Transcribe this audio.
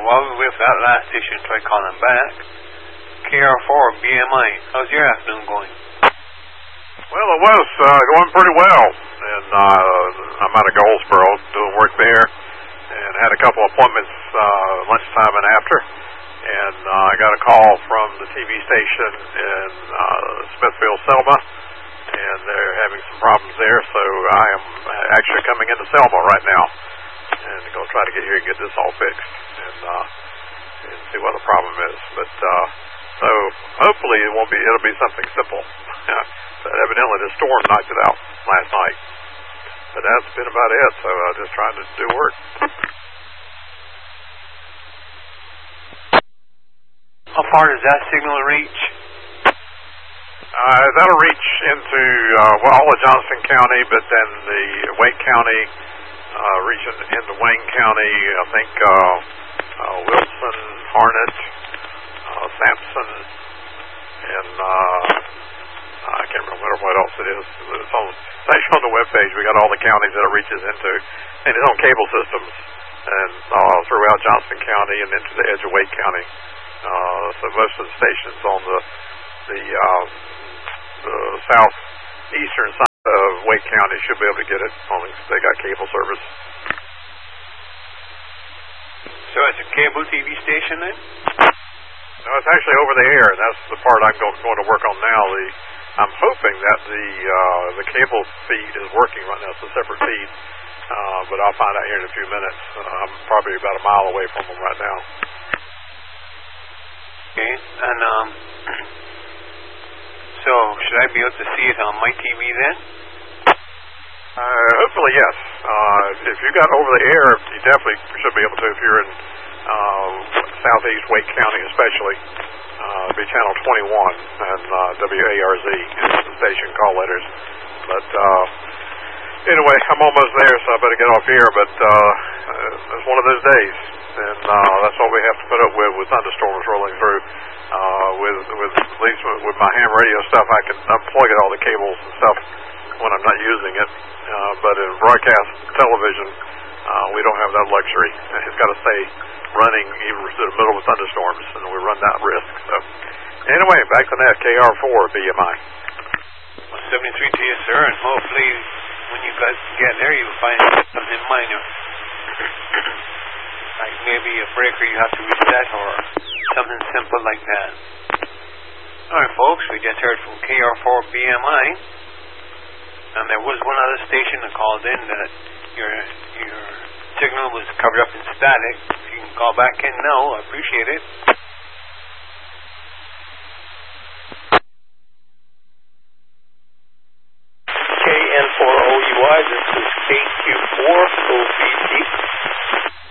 while we wait for that last station, try calling back. KR4 BMI, how's your afternoon going? Well, it was going pretty well, and I'm out of Goldsboro doing work there, and had a couple appointments lunchtime and after, and I got a call from the TV station in Smithfield, Selma, and they're having some problems there, so I am actually coming into Selma right now, and going to try to get here and get this all fixed, and see what the problem is, but so hopefully it'll be something simple. But evidently the storm knocked it out last night. But that's been about it, so just trying to do work. How far does that signal reach? That'll reach into all of Johnston County, but then the Wake County, reaching into Wayne County, I think Wilson, Harnett, Sampson, and I can't remember what else it is. It's actually on the webpage. We got all the counties that it reaches into, and it's on cable systems, and throughout Johnston County and into the edge of Wake County. So most of the stations on the southeastern side of Wake County should be able to get it, only they got cable service. So it's a cable TV station then? No, it's actually over the air, and that's the part I'm going to work on now. I'm hoping that the cable feed is working right now. It's a separate feed, but I'll find out here in a few minutes. I'm probably about a mile away from them right now. Okay, and so should I be able to see it on my TV then? Hopefully, yes. If you got over the air, you definitely should be able to if you're in southeast Wake County especially. It'll be channel 21 and WARZ is the station call letters. But anyway, I'm almost there, so I better get off here. But it's one of those days, and that's what we have to put up with thunderstorms rolling through. With at least with my ham radio stuff, I can unplug all the cables and stuff when I'm not using it. But in broadcast television, we don't have that luxury. It's got to stay running even in the middle of thunderstorms, and we run that risk. So anyway, back to that KR4 BMI. 73 to you, sir, and hopefully when you guys get there, you'll find something minor. Like maybe a breaker you have to reset or something simple like that. Alright folks, we just heard from KR4 BMI, and there was one other station that called in that your signal was covered up in static. If you can call back in now, I appreciate it.